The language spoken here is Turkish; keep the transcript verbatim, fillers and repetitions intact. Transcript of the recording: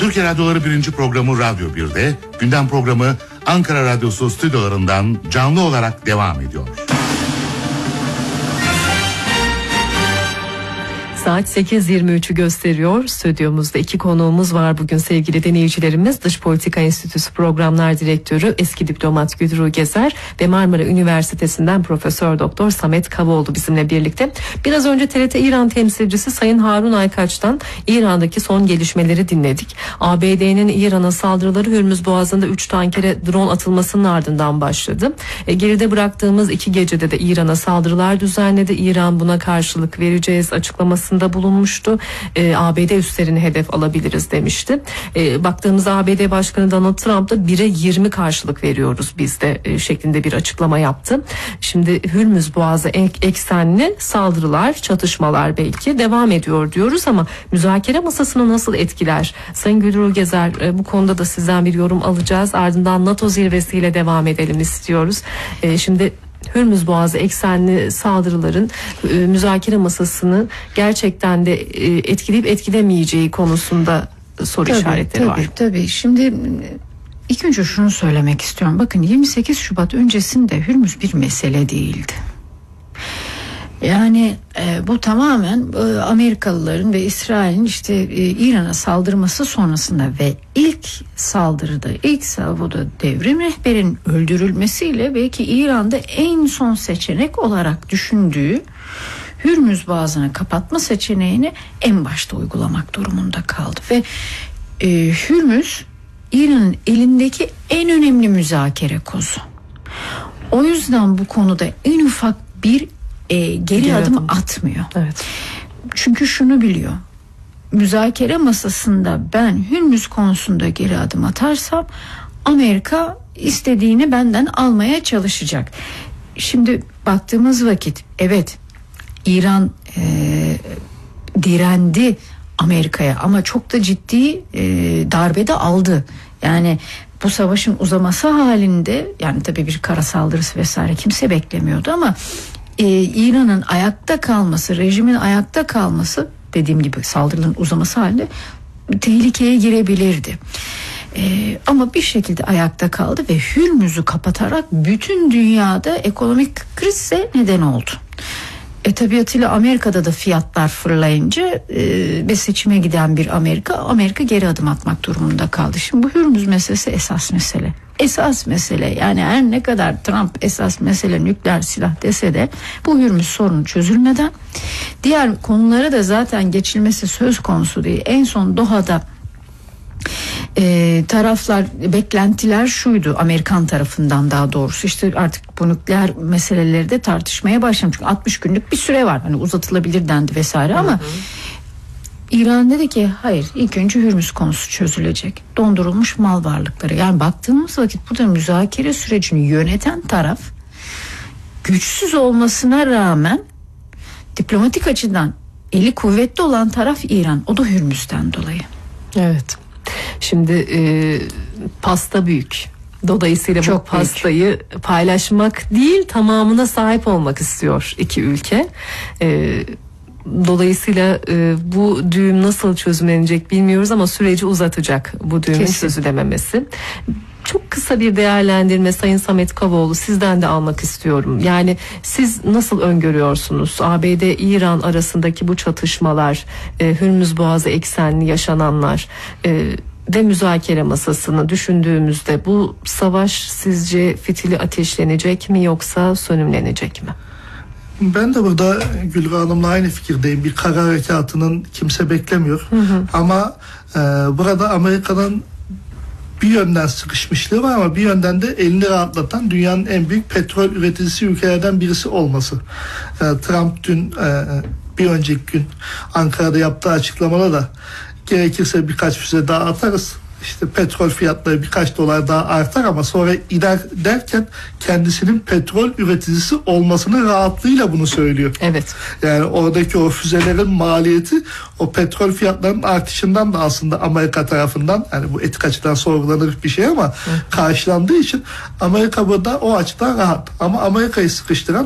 Türkiye Radyoları birinci programı Radyo bir'de, gündem programı Ankara Radyosu stüdyolarından canlı olarak devam ediyor. Saat sekiz yirmi üç'ü gösteriyor. Stüdyomuzda iki konuğumuz var bugün sevgili dinleyicilerimiz. Dış Politika Enstitüsü Programlar Direktörü eski diplomat Güdürü Gezer ve Marmara Üniversitesi'nden Profesör Doktor Samet Kavaoğlu bizimle birlikte. Biraz önce T R T İran temsilcisi Sayın Harun Aykaç'tan İran'daki son gelişmeleri dinledik. A B D'nin İran'a saldırıları Hürmüz Boğazı'nda üç tankere drone atılmasının ardından başladı. E, geride bıraktığımız iki gecede de İran'a saldırılar düzenledi. İran buna karşılık vereceğiz açıklaması bulunmuştu. E, A B D üslerini hedef alabiliriz demişti. E, baktığımızda A B D Başkanı Donald Trump da bire yirmi karşılık veriyoruz biz de e, şeklinde bir açıklama yaptı. Şimdi Hürmüz Boğazı ek, eksenli saldırılar, çatışmalar belki devam ediyor diyoruz ama müzakere masasını nasıl etkiler? Sayın Güdürü Gezer, e, bu konuda da sizden bir yorum alacağız. Ardından NATO zirvesiyle devam edelim istiyoruz. E, şimdi Hürmüz Boğazı eksenli saldırıların e, müzakere masasını gerçekten de e, etkileyip etkilemeyeceği konusunda soru tabii, işaretleri tabii, var. Tabii. Şimdi ilk önce şunu söylemek istiyorum. Bakın yirmi sekiz Şubat öncesinde Hürmüz bir mesele değildi. Yani e, bu tamamen e, Amerikalıların ve İsrail'in işte e, İran'a saldırması sonrasında ve ilk saldırıda, ilk salvoda devrim rehberinin öldürülmesiyle belki İran'da en son seçenek olarak düşündüğü Hürmüz Boğazı'nı kapatma seçeneğini en başta uygulamak durumunda kaldı ve e, Hürmüz İran'ın elindeki en önemli müzakere kozu. O yüzden bu konuda en ufak bir E, geri, geri adım, adım atmıyor. Evet. Çünkü şunu biliyor. Müzakere masasında ben Hürmüz konusunda geri adım atarsam Amerika istediğini benden almaya çalışacak. Şimdi baktığımız vakit evet İran e, direndi Amerika'ya ama çok da ciddi e, darbe de aldı. Yani bu savaşın uzaması halinde yani tabii bir kara saldırısı vesaire kimse beklemiyordu ama Ee, İran'ın ayakta kalması, rejimin ayakta kalması dediğim gibi saldırıların uzaması halinde tehlikeye girebilirdi. Ee, ama bir şekilde ayakta kaldı ve Hürmüz'ü kapatarak bütün dünyada ekonomik krize neden oldu. E tabiatıyla Amerika'da da fiyatlar fırlayınca e, ve seçime giden bir Amerika, Amerika geri adım atmak durumunda kaldı. Şimdi bu Hürmüz meselesi esas mesele. Esas mesele yani her ne kadar Trump esas mesele nükleer silah dese de bu Hürmüz sorunu çözülmeden diğer konulara da zaten geçilmesi söz konusu değil. En son Doha'da e, taraflar beklentiler şuydu Amerikan tarafından daha doğrusu işte artık bu nükleer meseleleri de tartışmaya başlamış. Çünkü altmış günlük bir süre var hani uzatılabilir dendi vesaire ama hı hı. İran dedi ki hayır ilk önce Hürmüz konusu çözülecek. Dondurulmuş mal varlıkları. Yani baktığımız vakit burada müzakere sürecini yöneten taraf güçsüz olmasına rağmen diplomatik açıdan eli kuvvetli olan taraf İran. O da Hürmüz'den dolayı. Evet. Şimdi e, pasta büyük. Dolayısıyla çok bu pastayı büyük. Paylaşmak değil tamamına sahip olmak istiyor iki ülke. Evet. Dolayısıyla e, bu düğüm nasıl çözümlenecek bilmiyoruz ama süreci uzatacak bu düğümün Kesin. çözülememesi. Çok kısa bir değerlendirme Sayın Samet Kavaoğlu sizden de almak istiyorum. Yani siz nasıl öngörüyorsunuz A B D-İran arasındaki bu çatışmalar, e, Hürmüz Boğazı eksenli yaşananlar e, ve müzakere masasını düşündüğümüzde bu savaş sizce fitili ateşlenecek mi yoksa sönümlenecek mi? Ben de burada Gülru Hanım'la aynı fikirdeyim. Bir kara harekatının kimse beklemiyor. Hı hı. Ama e, burada Amerika'nın bir yönden sıkışmışlığı var ama bir yönden de elini rahatlatan dünyanın en büyük petrol üreticisi ülkelerden birisi olması. E, Trump dün e, bir önceki gün Ankara'da yaptığı açıklamada da gerekirse birkaç füze daha atarız. İşte petrol fiyatları birkaç dolar daha artar ama sonra iner derken kendisinin petrol üreticisi olmasının rahatlığıyla bunu söylüyor. Evet. Yani oradaki o füzelerin maliyeti o petrol fiyatlarının artışından da aslında Amerika tarafından yani bu etik açıdan sorgulanır bir şey ama Hı. karşılandığı için Amerika burada o açıdan rahat. Ama Amerika'yı sıkıştıran